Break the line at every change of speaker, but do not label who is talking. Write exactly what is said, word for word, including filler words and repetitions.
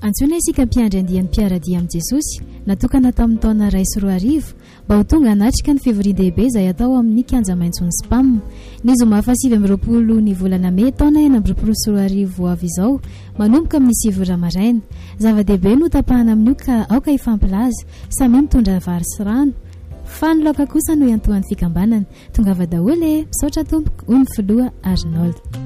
Antsoina isika mpiandry andian'ny mpiaradia amin'i Jesosy, natokana tamin'ny taona iray sy roa arivo mba ho tonga hanatrika ny fivoria-dehibe izay atao amin'ny kianja maitso ny Spam. Ny zoma fahasivy amby roapolo ny volana May taona enina amby roapolo sy roa arivo avy izao, manomboka amin'ny sivy ora maraina. Zava-dehibe no tapahana amin'io ka aoka ifampilaza, samy mitondra vary sy rano. Fa ny laoka kosa no iantoan'ny fikambanana. Tongava daholo e, misaotra tompoko, hoy ny filoha Arnold.